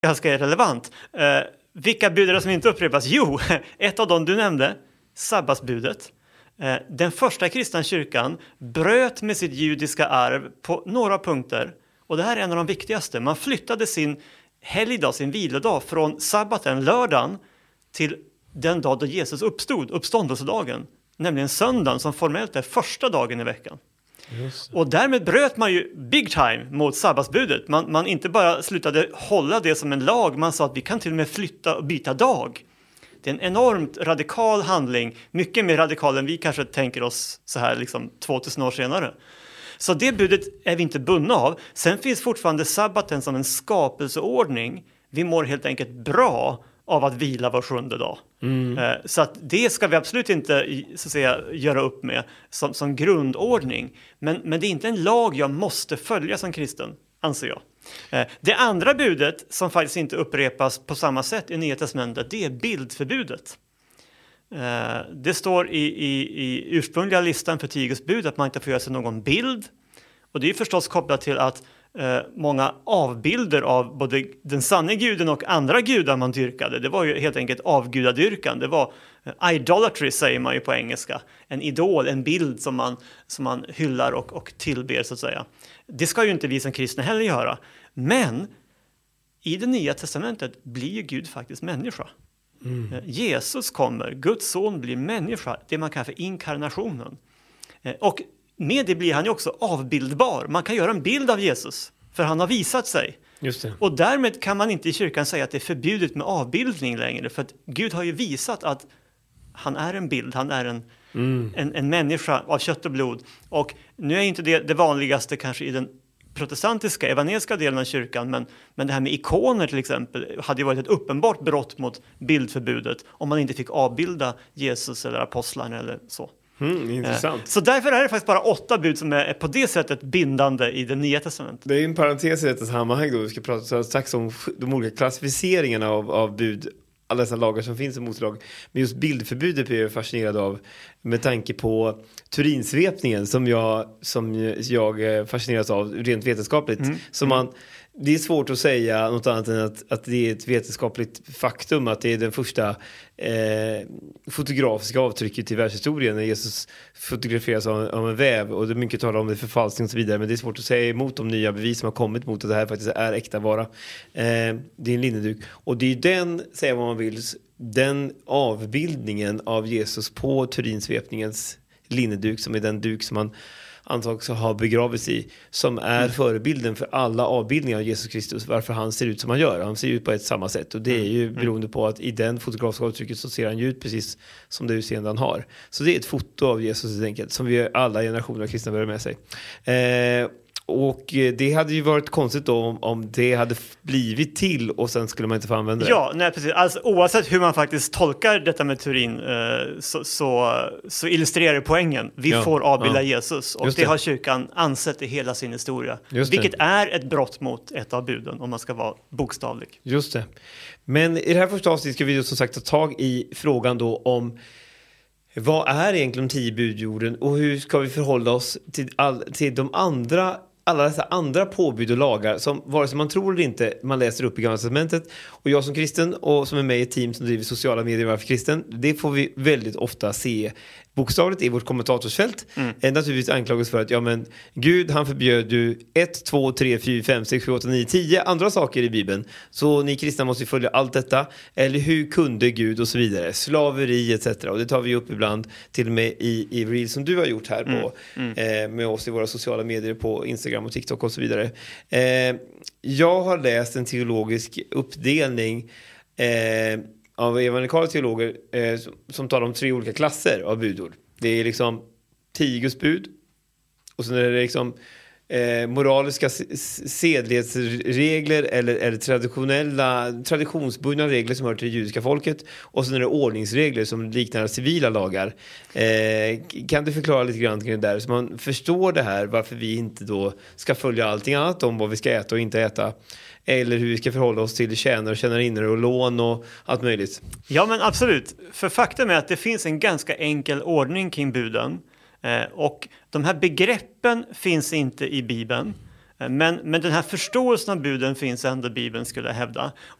ganska relevant. Vilka bud är det som inte upprepas? Jo, ett av dem du nämnde, sabbatsbudet. Den första kristna kyrkan bröt med sitt judiska arv på några punkter. Och det här är en av de viktigaste. Man flyttade sin helgdag, sin vilodag, från sabbaten, lördagen, till den dag då Jesus uppstod, uppståndelsedagen. Nämligen söndagen, som formellt är första dagen i veckan. Och därmed bröt man ju big time mot sabbatsbudet. Man inte bara slutade hålla det som en lag, man sa att vi kan till och med flytta och byta dag. Det är en enormt radikal handling, mycket mer radikal än vi kanske tänker oss så här liksom 2000 år senare. Så det budet är vi inte bundna av. Sen finns fortfarande sabbaten som en skapelseordning. Vi mår helt enkelt bra av att vila var 7:e dag. Så att det ska vi absolut inte så att säga, göra upp med som grundordning. Men det är inte en lag jag måste följa som kristen, anser jag. Det andra budet som faktiskt inte upprepas på samma sätt i Nya testamentet, det är bildförbudet. Det står i ursprungliga listan för 10 Guds bud att man inte får göra sig någon bild. Och det är förstås kopplat till att många avbilder av både den sanna guden och andra gudar man dyrkade. Det var ju helt enkelt avgudadyrkan. Det var idolatry, säger man ju på engelska. En idol, en bild som man hyllar och tillber, så att säga. Det ska ju inte vi som kristna heller göra. Men i det nya testamentet blir ju Gud faktiskt människa. Jesus kommer, Guds son blir människa, det man kallar för inkarnationen. Och med det blir han ju också avbildbar. Man kan göra en bild av Jesus, för han har visat sig. Just det. Och därmed kan man inte i kyrkan säga att det är förbjudet med avbildning längre. För att Gud har ju visat att han är en bild, han är en människa av kött och blod. Och nu är inte det vanligaste kanske i den protestantiska, evangeliska delen av kyrkan, men det här med ikoner till exempel hade ju varit ett uppenbart brott mot bildförbudet om man inte fick avbilda Jesus eller apostlarna eller så. Intressant. Så därför är det faktiskt bara 8 bud som är på det sättet bindande i det nya testamentet. Det är en parentes i detta sammanhang då. Vi ska prata strax om de olika klassificeringarna av bud, alla dessa lagar som finns i motlag. Men just bildförbudet är jag fascinerad av med tanke på Turinsvepningen som jag fascineras av rent vetenskapligt. Det är svårt att säga något annat än att det är ett vetenskapligt faktum att det är den första fotografiska avtrycket i världshistorien när Jesus fotograferas av en väv, och det är mycket talar om det, förfalskning och så vidare, men det är svårt att säga emot de nya bevis som har kommit mot att det här faktiskt är äkta vara. Det är en linneduk, och det är den, säga vad man vill, den avbildningen av Jesus på Turinsvepningens linneduk, som är den duk som man antagligen har begravits i, som är förebilden för alla avbildningar av Jesus Kristus, varför han ser ut som han gör. Han ser ut på ett samma sätt, och det är ju beroende på att i den fotografiska avtrycket så ser han ju ut precis som det utseende han har. Så det är ett foto av Jesus helt enkelt, som vi alla generationer av kristna bär med sig. Och det hade ju varit konstigt då om det hade blivit till och sen skulle man inte få använda det. Ja, nej, precis. Alltså, oavsett hur man faktiskt tolkar detta med Turin så illustrerar det poängen. Vi får avbilda Jesus, och det har kyrkan ansett i hela sin historia. Vilket är ett brott mot ett av buden, om man ska vara bokstavlig. Just det. Men i det här första avsnittet ska vi som sagt ta tag i frågan då om vad är egentligen de 10 budjorden och hur ska vi förhålla oss till de andra, alla dessa andra påbud och lagar som vare sig man tror eller inte man läser upp i Gamla testamentet. Och jag som kristen och som är med i ett team som driver sociala medier varför kristen, det får vi väldigt ofta se bokstavligt i vårt kommentatorsfält. Naturligtvis anklagas för att Gud, han förbjöd ju 1, 2, 3, 4, 5, 6, 7, 8, 9, 10 andra saker i Bibeln. Så ni kristna måste ju följa allt detta. Eller hur kunde Gud och så vidare. Slaveri etc. Och det tar vi upp ibland till och med i Reel som du har gjort här med oss i våra sociala medier på Instagram och TikTok och så vidare. Jag har läst en teologisk uppdelning av evangelikala teologer som talar om 3 olika klasser av budord. Det är liksom 10 Guds bud, och sen är det liksom moraliska sedlighetsregler eller traditionsbundna regler som hör till det judiska folket, och sen är det ordningsregler som liknar civila lagar. Kan du förklara lite grann kring det där, så man förstår det här, varför vi inte då ska följa allting annat om vad vi ska äta och inte äta, eller hur vi ska förhålla oss till tjänare och tjänarinnor och lån och allt möjligt? Ja, men absolut. För faktum är att det finns en ganska enkel ordning kring buden. Och de här begreppen finns inte i Bibeln. Men den här förståelsen av buden finns ändå i Bibeln, skulle jag hävda.